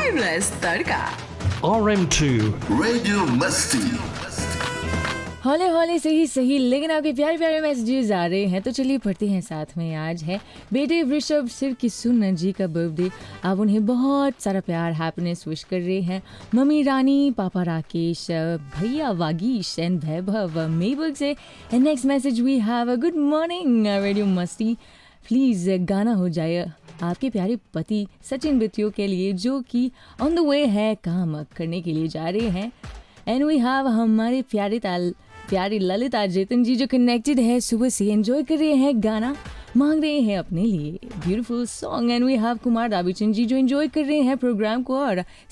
Timeless तड़का। RM2 radio मस्ती। हौले हौले से ही सही, लेकिन आपके प्यारे प्यारे मैसेजेस आ रहे हैं, तो चलिए पढ़ते हैं साथ में। आज है बेटे वृषभ सिर की सुन जी का बर्थडे। आप उन्हें बहुत सारा प्यार, हैप्पीनेस विश कर रहे हैं। मम्मी रानी, पापा राकेश, भैया वागीश एंड वैभव मेबर्ग से। And next message we have a good morning radio मस्ती, प्लीज़ गाना हो जाए आपके प्यारे पति सचिन बितियो के लिए, जो कि ऑन द वे है, काम करने के लिए जा रहे हैं। एंड वी हैव हमारे प्यारी ललिता जेतन जी, जो कनेक्टेड है सुबह से, एंजॉय कर रहे हैं, गाना मांग रहे हैं अपने लिए, beautiful song. And we have Kumar दाबीचंद जी, जो एंजॉय कर रहे हैं प्रोग्राम को और